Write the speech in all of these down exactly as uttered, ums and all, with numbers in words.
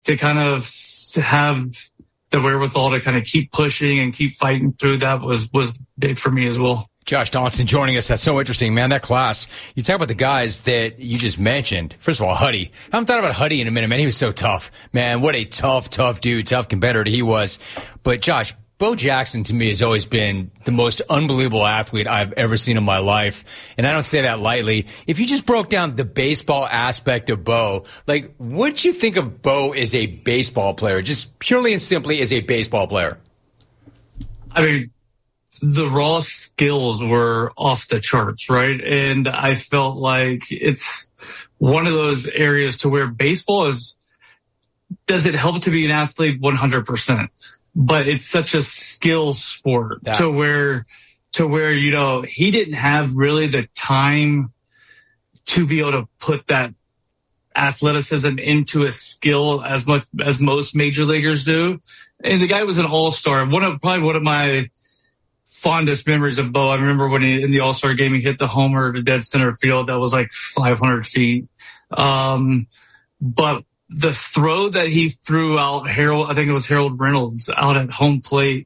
to kind of have the wherewithal to kind of keep pushing and keep fighting through that was, was big for me as well. Josh Donaldson joining us. That's so interesting, man. That class. You talk about the guys that you just mentioned. First of all, Huddy. I haven't thought about Huddy in a minute, man. He was so tough. Man, what a tough, tough dude, tough competitor he was. But, Josh, Bo Jackson to me has always been the most unbelievable athlete I've ever seen in my life. And I don't say that lightly. If you just broke down the baseball aspect of Bo, like, what do you think of Bo as a baseball player? Just purely and simply as a baseball player. I mean, the raw skills were off the charts, right? And I felt like it's one of those areas to where baseball is, does it help to be an athlete? one hundred percent. But it's such a skill sport that. to where, to where, you know, he didn't have really the time to be able to put that athleticism into a skill as much as most major leaguers do. And the guy was an all-star. One of, probably one of my fondest memories of Bo. I remember when he, in the All-Star game, he hit the homer to dead center field. That was like five hundred feet. Um, but the throw that he threw out, Harold, I think it was Harold Reynolds out at home plate.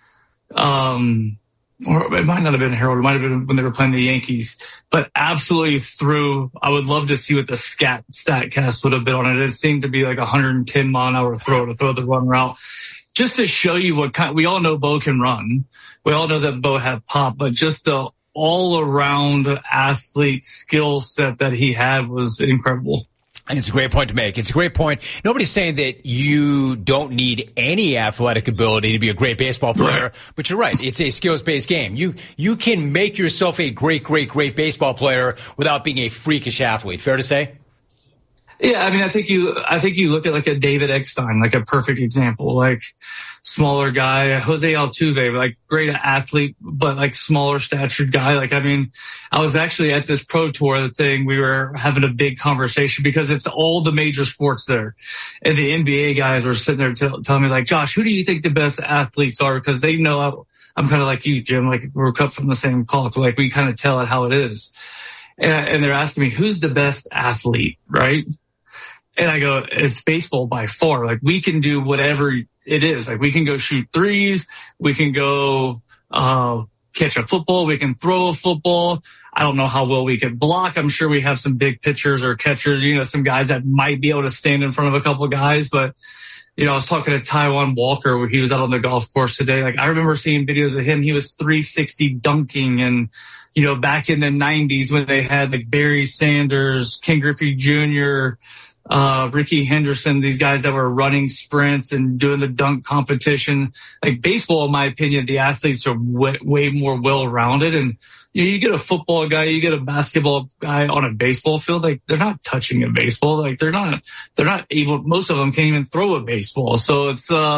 Um, or it might not have been Harold. It might have been when they were playing the Yankees, but absolutely threw. I would love to see what the scat stat cast would have been on it. It seemed to be like a one hundred ten mile an hour throw to throw the run route. Just to show you what kind, we all know Bo can run. We all know that Bo had pop, but just the all-around athlete skill set that he had was incredible. It's a great point to make. It's a great point. Nobody's saying that you don't need any athletic ability to be a great baseball player, right. But you're right. It's a skills-based game. You you can make yourself a great, great, great baseball player without being a freakish athlete. Fair to say? Yeah, I mean, I think you, I think you look at like a David Eckstein, like a perfect example, like smaller guy, Jose Altuve, like great athlete, but like smaller statured guy. Like, I mean, I was actually at this pro tour thing. We were having a big conversation because it's all the major sports there. And the N B A guys were sitting there t- telling me like, Josh, who do you think the best athletes are? Because they know I, I'm kind of like you, Jim, like we're cut from the same cloth. Like we kind of tell it how it is. And, and they're asking me, who's the best athlete, right? And I go, it's baseball by far. Like we can do whatever it is. Like we can go shoot threes. We can go uh, catch a football. We can throw a football. I don't know how well we can block. I'm sure we have some big pitchers or catchers, you know, some guys that might be able to stand in front of a couple of guys. But, you know, I was talking to Taijuan Walker where he was out on the golf course today. Like I remember seeing videos of him. He was three sixty dunking. And, you know, back in the nineties when they had like Barry Sanders, Ken Griffey Junior, uh, Ricky Henderson, these guys that were running sprints and doing the dunk competition. Like baseball, in my opinion, the athletes are way, way more well-rounded. And you know, you get a football guy, you get a basketball guy on a baseball field, like they're not touching a baseball. Like they're not, they're not able, most of them can't even throw a baseball. So it's, uh,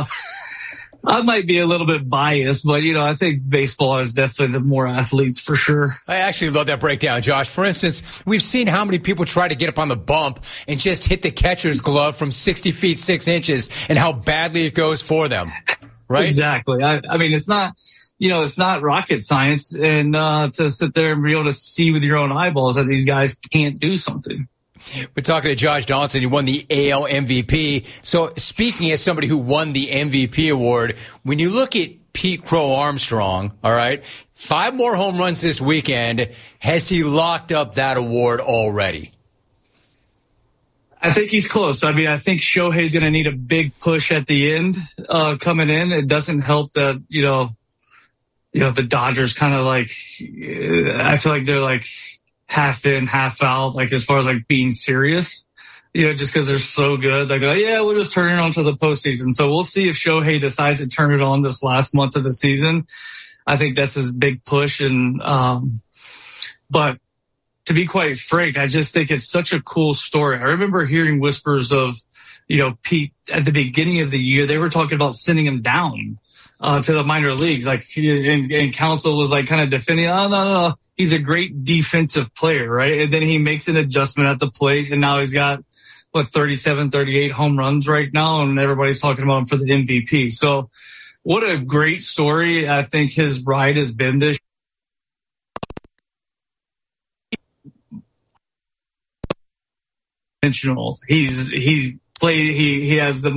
I might be a little bit biased, but, you know, I think baseball is definitely the more athletes for sure. I actually love that breakdown, Josh. For instance, we've seen how many people try to get up on the bump and just hit the catcher's glove from sixty feet, six inches and how badly it goes for them, right? Exactly. I, I mean, it's not, you know, it's not rocket science and uh, to sit there and be able to see with your own eyeballs that these guys can't do something. We're talking to Josh Donaldson. He won the A L M V P. So speaking as somebody who won the M V P award, when you look at Pete Crow Armstrong, all right, five more home runs this weekend. Has he locked up that award already? I think he's close. I mean, I think Shohei's going to need a big push at the end uh, coming in. It doesn't help that, you know, you know, the Dodgers kind of like, I feel like they're like, half in, half out, like as far as like being serious, you know, just because they're so good. Like, oh, yeah, we'll just turn it on to the postseason. So we'll see if Shohei decides to turn it on this last month of the season. I think that's his big push. And, um, but to be quite frank, I just think it's such a cool story. I remember hearing whispers of, you know, Pete at the beginning of the year, they were talking about sending him down uh, to the minor leagues. Like, and, and Counsell was like kind of defending, oh, no, no, no. He's a great defensive player, right? And then he makes an adjustment at the plate, and now he's got, what, thirty-seven, thirty-eight home runs right now, and everybody's talking about him for the M V P. So what a great story I think his ride has been this year. He's, he's play. He he has the